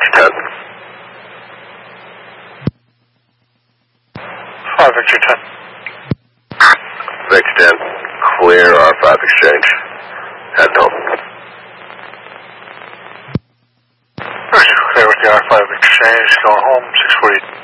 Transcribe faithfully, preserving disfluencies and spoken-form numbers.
ten. five Victor ten. Victor ten, clear R five exchange. Head home. Clear with the R five exchange, going home, six forty.